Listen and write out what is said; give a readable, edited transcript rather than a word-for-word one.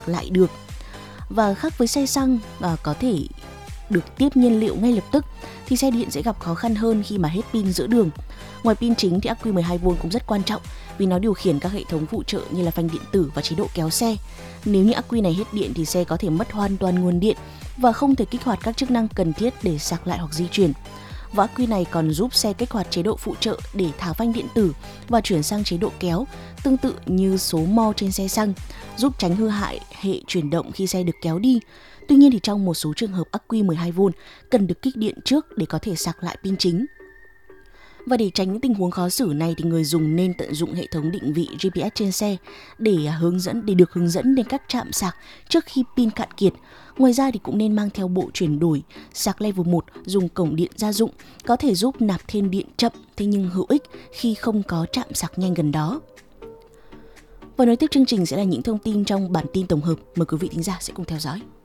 lại được. Và khác với xe xăng có thể được tiếp nhiên liệu ngay lập tức, thì xe điện sẽ gặp khó khăn hơn khi mà hết pin giữa đường. Ngoài pin chính thì ắc quy 12V cũng rất quan trọng vì nó điều khiển các hệ thống phụ trợ như là phanh điện tử và chế độ kéo xe. Nếu như ắc quy này hết điện thì xe có thể mất hoàn toàn nguồn điện và không thể kích hoạt các chức năng cần thiết để sạc lại hoặc di chuyển. Và ắc quy này còn giúp xe kích hoạt chế độ phụ trợ để tháo phanh điện tử và chuyển sang chế độ kéo, tương tự như số mo trên xe xăng, giúp tránh hư hại hệ chuyển động khi xe được kéo đi. Tuy nhiên thì trong một số trường hợp ắc quy 12V cần được kích điện trước để có thể sạc lại pin chính. Và để tránh những tình huống khó xử này thì người dùng nên tận dụng hệ thống định vị GPS trên xe để được hướng dẫn đến các trạm sạc trước khi pin cạn kiệt. Ngoài ra thì cũng nên mang theo bộ chuyển đổi sạc level 1 dùng cổng điện gia dụng, có thể giúp nạp thêm điện chậm thế nhưng hữu ích khi không có trạm sạc nhanh gần đó. Và nối tiếp chương trình sẽ là những thông tin trong bản tin tổng hợp, mời quý vị thính giả sẽ cùng theo dõi.